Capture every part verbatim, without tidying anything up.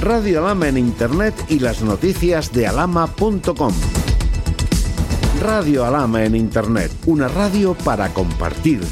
Radio Alhama en Internet y las noticias de alhama punto com. Radio Alhama en Internet, una radio para compartir.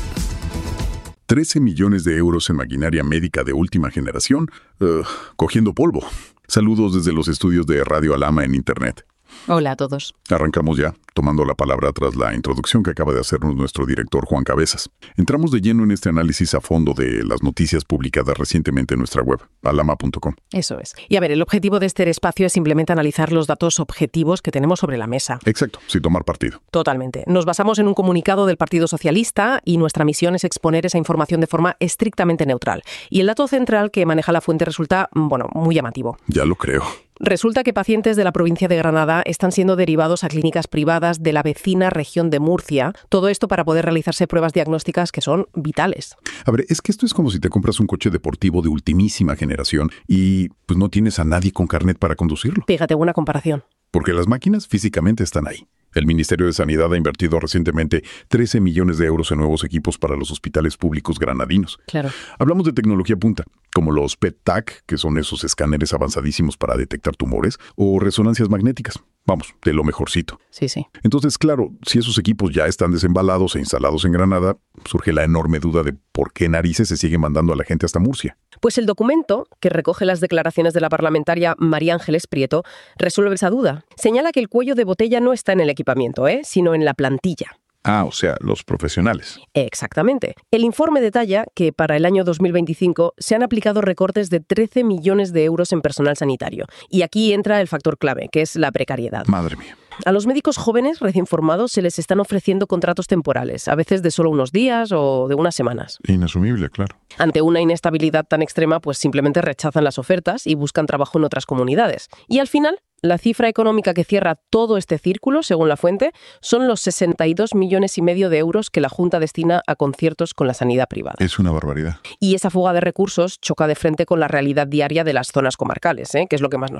trece millones de euros en maquinaria médica de última generación, uh, cogiendo polvo. Saludos desde los estudios de Radio Alhama en Internet. Hola a todos. Arrancamos ya, tomando la palabra tras la introducción que acaba de hacernos nuestro director Juan Cabezas. Entramos de lleno en este análisis a fondo de las noticias publicadas recientemente en nuestra web, alhama punto com. Eso es. Y a ver, el objetivo de este espacio es simplemente analizar los datos objetivos que tenemos sobre la mesa. Exacto, sin tomar partido. Totalmente. Nos basamos en un comunicado del Partido Socialista y nuestra misión es exponer esa información de forma estrictamente neutral. Y el dato central que maneja la fuente resulta, bueno, muy llamativo. Ya lo creo. Resulta que pacientes de la provincia de Granada están siendo derivados a clínicas privadas de la vecina región de Murcia. Todo esto para poder realizarse pruebas diagnósticas que son vitales. A ver, es que esto es como si te compras un coche deportivo de ultimísima generación y pues no tienes a nadie con carnet para conducirlo. Fíjate, buena comparación. Porque las máquinas físicamente están ahí. El Ministerio de Sanidad ha invertido recientemente trece millones de euros en nuevos equipos para los hospitales públicos granadinos. Claro. Hablamos de tecnología punta, como los P E T T A C, que son esos escáneres avanzadísimos para detectar tumores, o resonancias magnéticas. Vamos, de lo mejorcito. Sí, sí. Entonces, claro, si esos equipos ya están desembalados e instalados en Granada, surge la enorme duda de por qué narices se sigue mandando a la gente hasta Murcia. Pues el documento, que recoge las declaraciones de la parlamentaria María Ángeles Prieto, resuelve esa duda. Señala que el cuello de botella no está en el equipamiento, ¿eh? sino en la plantilla. Ah, o sea, los profesionales. Exactamente. El informe detalla que para el año dos mil veinticinco se han aplicado recortes de trece millones de euros en personal sanitario. Y aquí entra el factor clave, que es la precariedad. Madre mía. A los médicos jóvenes recién formados se les están ofreciendo contratos temporales, a veces de solo unos días o de unas semanas. Inasumible, claro. Ante una inestabilidad tan extrema, pues simplemente rechazan las ofertas y buscan trabajo en otras comunidades. Y al final, la cifra económica que cierra todo este círculo, según la fuente, son los sesenta y dos millones y medio de euros que la Junta destina a conciertos con la sanidad privada. Es una barbaridad. Y esa fuga de recursos choca de frente con la realidad diaria de las zonas comarcales, ¿eh? que es lo que más nos